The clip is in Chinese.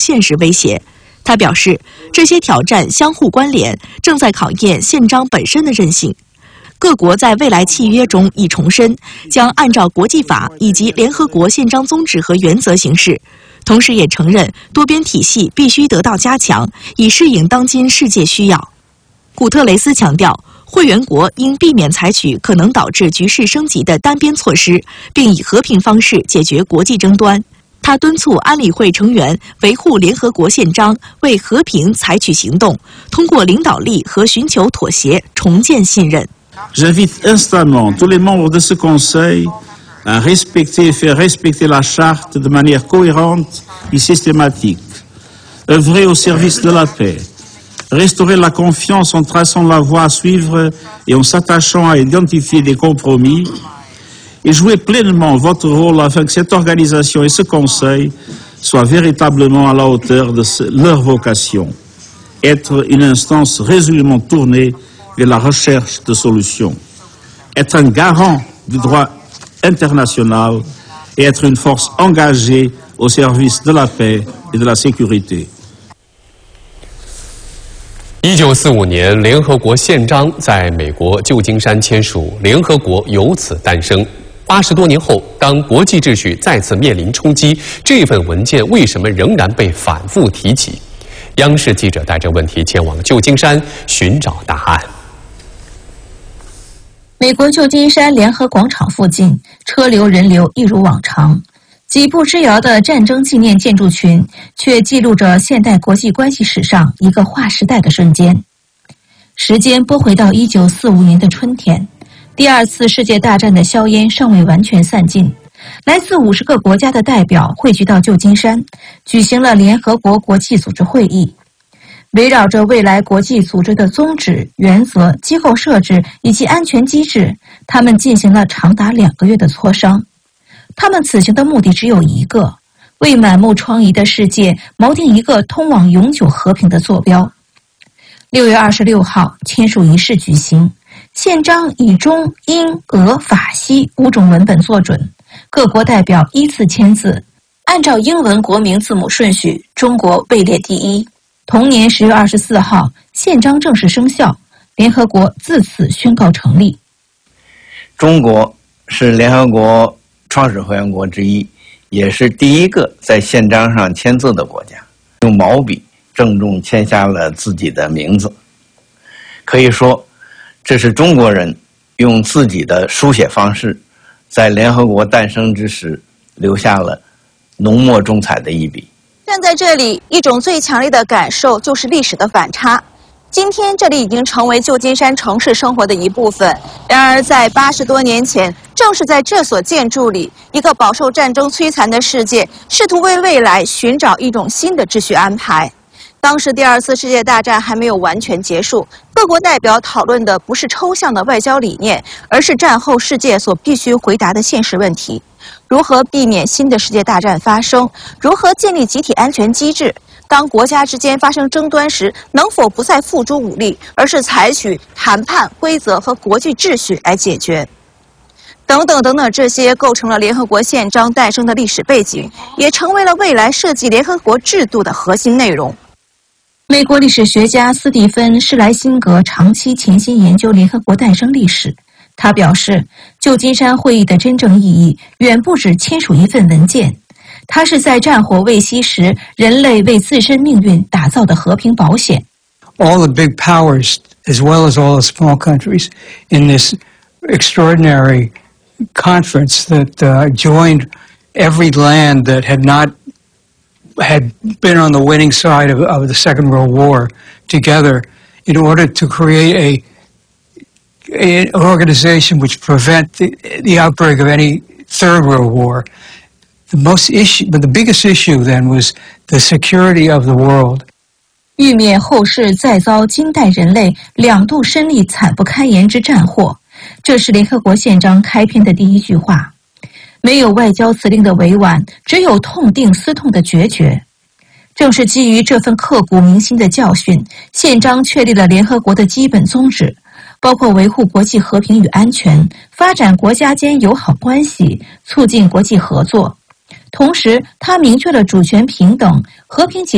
现实威胁。他表示，这些挑战相互关联，正在考验宪章本身的韧性。各国在未来契约中已重申，将按照国际法以及联合国宪章宗旨和原则行事，同时也承认多边体系必须得到加强，以适应当今世界需要。古特雷斯强调，会员国应避免采取可能导致局势升级的单边措施，并以和平方式解决国际争端。他敦促安理会成员维护联合国宪章，为和平采取行动，通过领导力和寻求妥协重建信任。 J'invite instamment tous les membres de ce Conseil à respecter et faire respecter la Charte de manière cohérente et systématique, œuvrer au service de la paix, restaurer la confiance en traçant la voie à suivre et en s'attachant à identifier des compromis, et jouer pleinement votre rôle afin que cette organisation et ce Conseil soient véritablement à la hauteur de leur vocation, être une instance résolument tournée vers la recherche de solutions, être un garant du droit international et être une force engagée au service de la paix et de la sécurité. 1945年，联合国宪章在美国旧金山签署，联合国由此诞生。80多年后，当国际秩序再次面临冲击，这份文件为什么仍然被反复提起？央视记者带着问题前往旧金山寻找答案。 美国旧金山联合广场附近，车流人流一如往常。几步之遥的战争纪念建筑群，却记录着现代国际关系史上一个划时代的瞬间。时间拨回到1945年的春天，第二次世界大战的硝烟尚未完全散尽，来自50个国家的代表汇聚到旧金山，举行了联合国国际组织会议。围绕着未来国际组织的宗旨、原则、机构设置以及安全机制，他们进行了长达2个月的磋商。他们此行的目的只有一个，为满目疮痍的世界锚定一个通往永久和平的坐标。6月26号，签署仪式举行，宪章以中、英、俄、法、西5种文本作准，各国代表依次签字，按照英文国名字母顺序，中国位列第一。同年10月24号，宪章正式生效，联合国自此宣告成立。 中国是联合国创始会员国之一，也是第一个在宪章上签字的国家，用毛笔郑重签下了自己的名字。可以说，这是中国人用自己的书写方式，在联合国诞生之时留下了浓墨重彩的一笔。 站在这里，一种最强烈的感受就是历史的反差。今天这里已经成为旧金山城市生活的一部分，然而在80多年前，正是在这所建筑里，一个饱受战争摧残的世界试图为未来寻找一种新的秩序安排。当时第2次世界大战还没有完全结束，各国代表讨论的不是抽象的外交理念，而是战后世界所必须回答的现实问题：如何避免新的世界大战发生？如何建立集体安全机制？当国家之间发生争端时，能否不再付诸武力，而是采取谈判、规则和国际秩序来解决？等等等等，这些构成了联合国宪章诞生的历史背景，也成为了未来设计联合国制度的核心内容。 美国历史学家斯蒂芬·施莱辛格长期潜心研究联合国诞生历史。他表示，旧金山会议的真正意义远不止签署一份文件，它是在战火未息时，人类为自身命运打造的和平保险。 All the big powers, as well as all the small countries, in this extraordinary conference that joined every land that had been on the winning side of the Second World War together in order to create an organization which prevent the outbreak of any Third World War. But the biggest issue then was the security of the world. 预免后世再遭今代人类2度身历惨不堪言之战祸，这是联合国宪章开篇的第1句话。没有外交辞令的委婉，只有痛定思痛的决绝。正是基于这份刻骨铭心的教训，宪章确立了联合国的基本宗旨，包括维护国际和平与安全，发展国家间友好关系，促进国际合作。同时，它明确了主权平等、和平解